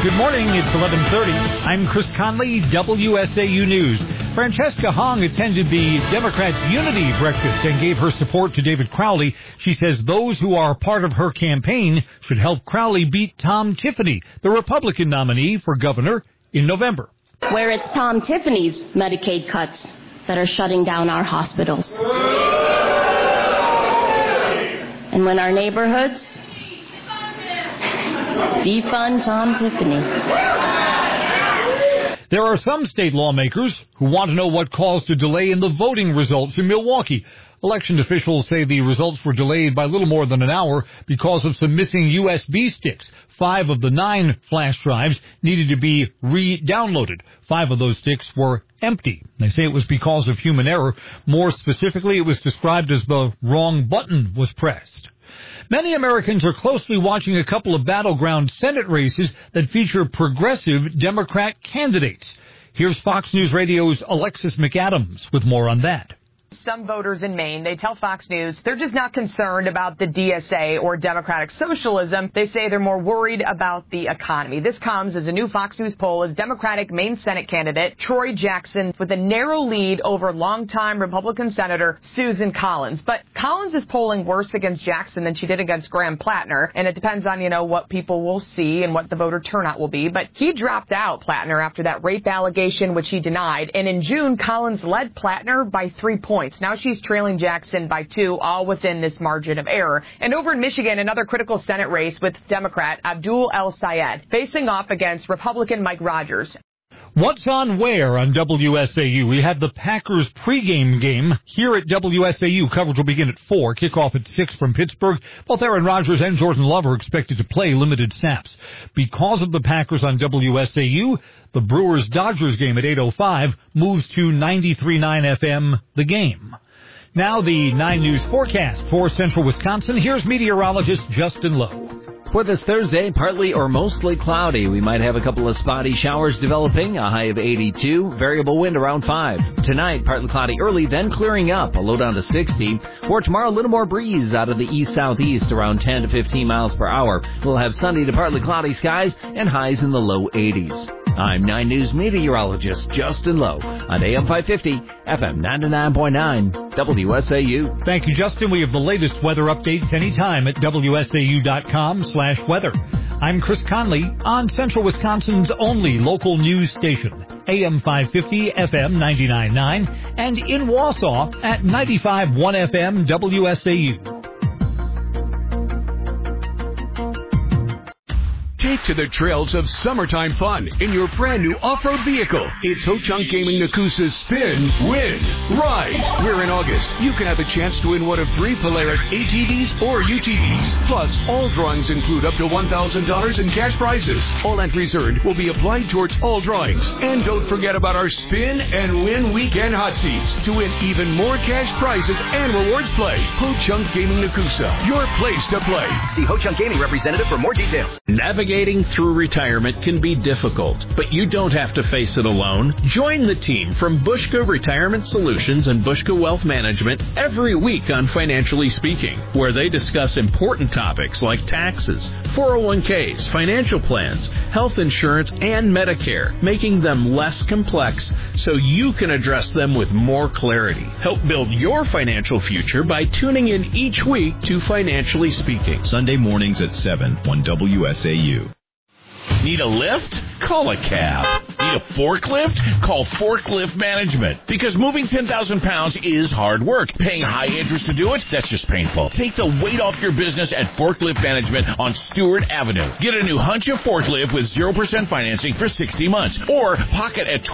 Good morning, it's 11:30. I'm Chris Conley, WSAU News. Francesca Hong attended the Democrats' Unity Breakfast and gave her support to David Crowley. She says those who are part of her campaign should help Crowley beat Tom Tiffany, the Republican nominee for governor, in November. Where it's Tom Tiffany's Medicaid cuts that are shutting down our hospitals. And when our neighborhoods defund Tom Tiffany. There are some state lawmakers who want to know what caused a delay in the voting results in Milwaukee. Election officials say the results were delayed by little more than an hour because of some missing USB sticks. 5 of the 9 flash drives needed to be re-downloaded. 5 of those sticks were empty. They say it was because of human error. More specifically, it was described as the wrong button was pressed. Many Americans are closely watching a couple of battleground Senate races that feature progressive Democrat candidates. Here's Fox News Radio's Alexis McAdams with more on that. Some voters in Maine, they tell Fox News they're just not concerned about the DSA or democratic socialism. They say they're more worried about the economy. This comes as a new Fox News poll as Democratic Maine Senate candidate Troy Jackson with a narrow lead over longtime Republican Senator Susan Collins. But Collins is polling worse against Jackson than she did against Graham Plattner, and it depends on, what people will see and what the voter turnout will be. But he dropped out, Plattner, after that rape allegation, which he denied. And in June, Collins led Plattner by 3 points. Now she's trailing Jackson by 2, all within this margin of error. And over in Michigan, another critical Senate race with Democrat Abdul El-Sayed facing off against Republican Mike Rogers. What's on where on WSAU? We have the Packers pregame game here at WSAU. Coverage will begin at 4, kickoff at 6 from Pittsburgh. Both Aaron Rodgers and Jordan Love are expected to play limited snaps. Because of the Packers on WSAU, the Brewers-Dodgers game at 8:05 moves to 93.9 FM The Game. Now the 9 News forecast for central Wisconsin. Here's meteorologist Justin Lowe. For this Thursday, partly or mostly cloudy. We might have a couple of spotty showers developing, a high of 82, variable wind around 5. Tonight, partly cloudy early, then clearing up, a low down to 60. For tomorrow, a little more breeze out of the east-southeast, around 10 to 15 miles per hour. We'll have sunny to partly cloudy skies and highs in the low 80s. I'm 9 News meteorologist Justin Lowe on AM 550, FM 99.9, WSAU. Thank you, Justin. We have the latest weather updates anytime at WSAU.com/weather. I'm Chris Conley on Central Wisconsin's only local news station, AM 550, FM 99.9, and in Wausau at 95.1 FM WSAU. Take to the trails of summertime fun in your brand new off-road vehicle. It's Ho-Chunk Gaming Nakusa's Spin, Win, Ride. Where in August, you can have a chance to win one of 3 Polaris ATVs or UTVs. Plus, all drawings include up to $1,000 in cash prizes. All entries earned will be applied towards all drawings. And don't forget about our Spin and Win Weekend Hot Seats to win even more cash prizes and rewards play. Ho-Chunk Gaming Nakusa, your place to play. See Ho-Chunk Gaming representative for more details. Navigating through retirement can be difficult, but you don't have to face it alone. Join the team from Bushka Retirement Solutions and Bushka Wealth Management every week on Financially Speaking, where they discuss important topics like taxes, 401ks, financial plans, health insurance, and Medicare, making them less complex so you can address them with more clarity. Help build your financial future by tuning in each week to Financially Speaking. Sunday mornings at 7 on WSAU. Need a lift? Call a cab. Need a forklift? Call Forklift Management. Because moving 10,000 pounds is hard work. Paying high interest to do it? That's just painful. Take the weight off your business at Forklift Management on Stewart Avenue. Get a new Huncha forklift with 0% financing for 60 months. Or pocket at